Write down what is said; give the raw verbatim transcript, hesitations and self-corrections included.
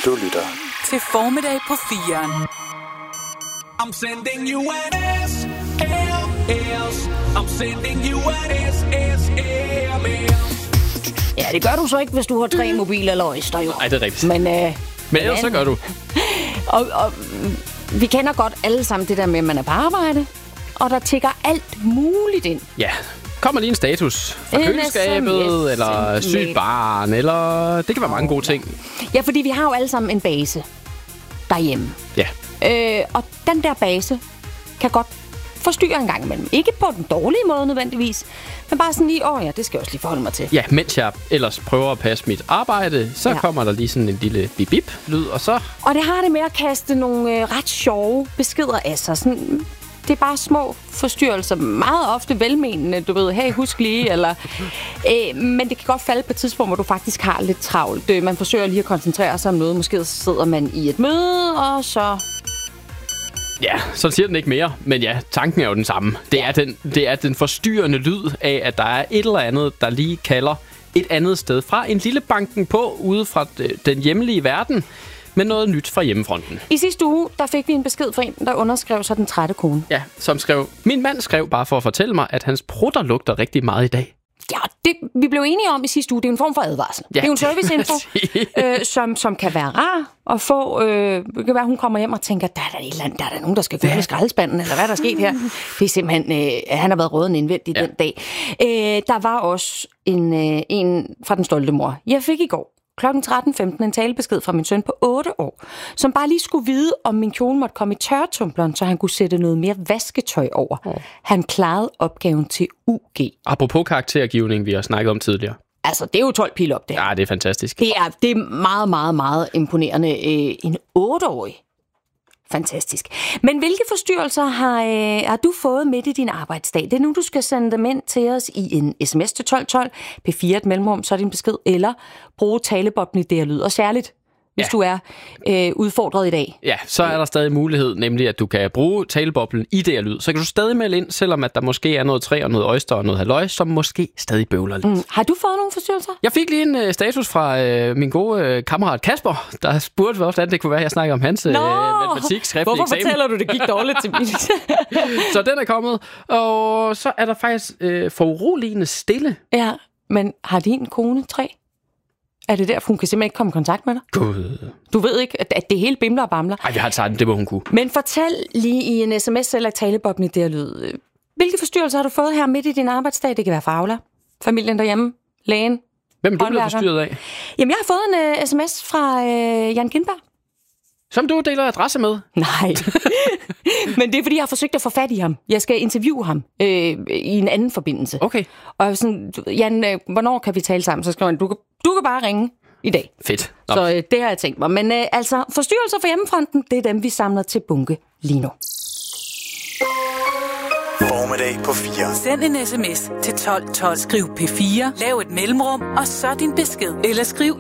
Du lytter til Formiddag på firen. I'm sending you an S M S. I'm sending you an S M S. Ja, det gør du så ikke, hvis du har tre mobiler eller øjster, jo. Nej, det er rigtigt. Men, øh, Men ellers så gør du. Og, og vi kender godt alle sammen det der med, at man er på arbejde, og der tikker alt muligt ind. Ja, kommer lige en status fra En køleskabet, S M S, eller sygt barn, eller det kan være mange gode ting. Ja, fordi vi har jo alle sammen en base derhjemme. Ja. Øh, og den der base kan godt forstyrre en gang imellem. Ikke på den dårlige måde nødvendigvis, men bare sådan lige, åh ja, det skal jeg også lige forholde mig til. Ja, mens jeg ellers prøver at passe mit arbejde, så Ja. kommer der lige sådan en lille bip-bip-lyd, og så... Og det har det med at kaste nogle øh, ret sjove beskeder af sig. Sådan, det er bare små forstyrrelser, meget ofte velmenende, du ved, hey, husk lige, eller... Øh, men det kan godt falde på et tidspunkt, hvor du faktisk har lidt travlt. Øh, man forsøger lige at koncentrere sig om noget. Måske sidder man i et møde, og så... Ja, så siger den ikke mere, men ja, tanken er jo den samme. Det er den, det er den forstyrrende lyd af, at der er et eller andet, der lige kalder et andet sted fra. En lille banken på, ude fra den hjemlige verden, med noget nyt fra hjemmefronten. I sidste uge, der fik vi en besked fra en, der underskrev sig den trætte kone. Ja, som skrev... Min mand skrev bare for at fortælle mig, at hans prutter lugter rigtig meget i dag. Ja, det, vi blev enige om i sidste uge, det er en form for advarsel. Ja, det er jo en serviceinfo, øh, som, som kan være rar at få. Øh, det kan være, hun kommer hjem og tænker, der er der et eller andet, der er der nogen, der skal gå med skraldespanden, eller hvad der er sket her. Det er simpelthen, øh, han har været røden indvendigt ja. den dag. Øh, der var også en, øh, en fra den stolte mor. Jeg fik i går klokken tretten femten en talebesked fra min søn på otte år, som bare lige skulle vide, om min kjole måtte komme i tørretumbleren, så han kunne sætte noget mere vasketøj over. Oh. Han klarede opgaven til U G. Apropos karaktergivning, vi har snakket om tidligere. Altså, det er jo tolv pil op, det her. Ja, det er fantastisk. Det er, det er meget, meget, meget imponerende. Øh, en otteårig. Fantastisk. Men hvilke forstyrrelser har, øh, har du fået midt i din arbejdsdag? Det er nu, du skal sende dem ind til os i en sms til tolv tolv, P fire et mellemrum, så er din besked, eller bruge taleboblen i det her lyd. Og særligt, hvis ja. du er øh, udfordret i dag. Ja, så er der stadig mulighed, nemlig at du kan bruge taleboblen i det her lyd. Så kan du stadig melde ind, selvom at der måske er noget træ og noget oyster og noget halløj, som måske stadig bøvler lidt. Mm. Har du fået nogle forstyrrelser? Jeg fik lige en uh, status fra uh, min gode uh, kammerat Kasper, der spurgte, hvordan det kunne være, at jeg snakker om hans uh, matematik skriftlige Hvorfor eksamen. fortæller du, det gik dårligt til min? Så den er kommet, og så er der faktisk uh, foruroligende stille. Ja, men har din kone tre? Er det derfor, hun kan simpelthen ikke komme i kontakt med dig? Gud. Du ved ikke, at det hele bimler og bamler. Ej, vi har taget den, det må hun kunne. Men fortæl lige i en sms eller taleboblen i det her lyd. Hvilke forstyrrelser har du fået her midt i din arbejdsdag? Det kan være Fagla, familien derhjemme, lægen, Hvem er du blevet forstyrret af? Jamen, jeg har fået en uh, sms fra uh, Jan Kindberg. Som du deler adresse med? Nej, men det er, fordi jeg har forsøgt at få fat i ham. Jeg skal interviewe ham øh, i en anden forbindelse. Okay. Og sådan, Jan, øh, hvornår kan vi tale sammen? Så skriver han, du kan, du kan bare ringe i dag. Fedt. Nå. Så øh, det har jeg tænkt mig. Men øh, altså, forstyrrelser for hjemmefronten, det er dem, vi samler til bunke lige nu. Formiddag på fire. Send en sms til tolv tolv. Skriv P fire, lav et mellemrum, og så din besked. Eller skriv